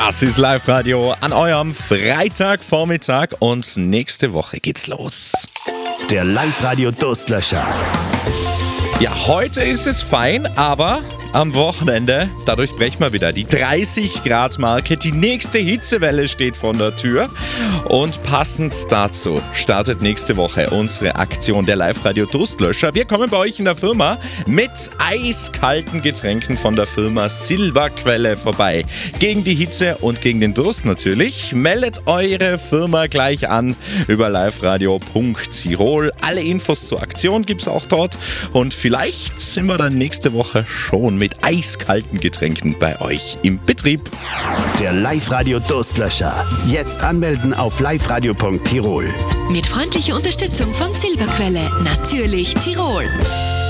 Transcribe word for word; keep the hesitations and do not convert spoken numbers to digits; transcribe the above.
Das ist Live-Radio an eurem Freitagvormittag und nächste Woche geht's los. Der Live-Radio-Durstlöscher. Ja, heute ist es fein, aber am Wochenende, dadurch brechen wir wieder die dreißig Grad Marke. Die nächste Hitzewelle steht vor der Tür. Und passend dazu startet nächste Woche unsere Aktion der Live-Radio-Durstlöscher. Wir kommen bei euch in der Firma mit eiskalten Getränken von der Firma Silberquelle vorbei. Gegen die Hitze und gegen den Durst natürlich. Meldet eure Firma gleich an über liveradio punkt tirol. Alle Infos zur Aktion gibt's auch dort. Und vielleicht sind wir dann nächste Woche schon mit eiskalten Getränken bei euch im Betrieb. Der Live-Radio-Durstlöscher. Jetzt anmelden auf liveradio punkt tirol. Mit freundlicher Unterstützung von Silberquelle. Natürlich Tirol.